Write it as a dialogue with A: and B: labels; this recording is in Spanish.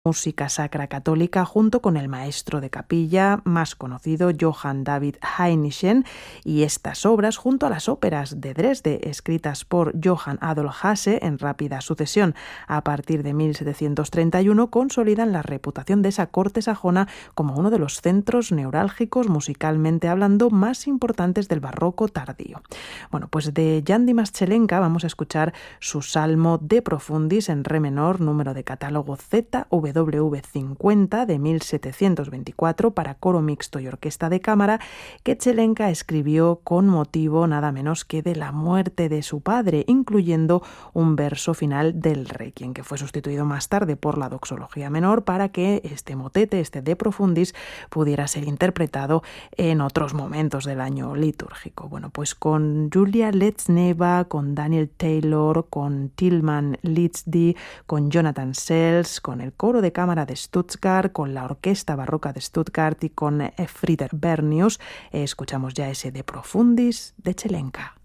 A: música sacra católica junto con el maestro de capilla más conocido Johann David Heinichen, y estas obras junto a las óperas de Dresde escritas por Johann Adolf Hasse en rápida sucesión a partir de 1731 consolidan la reputación de esa corte sajona como uno de los centros neurálgicos musicalmente hablando más importantes del barroco tardío. Bueno, pues de Jan Dimas Zelenka vamos a escuchar su salmo De Profundis en re menor, número de catálogo ZWV 50 de 1724 para coro mixto y orquesta de cámara, que Zelenka escribió con motivo nada menos que de la muerte de su padre, incluyendo un verso final del Requiem, que fue sustituido más tarde por la doxología menor para que este motete, este De Profundis, pudiera ser interpretado en otros momentos del año litúrgico. Bueno, pues con Julia Letzneva, con Daniel Taylor, con Tilman Litzdy, con Jonathan Sells, con el coro de cámara de Stuttgart, con la orquesta barroca de Stuttgart y con Frieder Bernius, escuchamos ya ese De Profundis de Zelenka.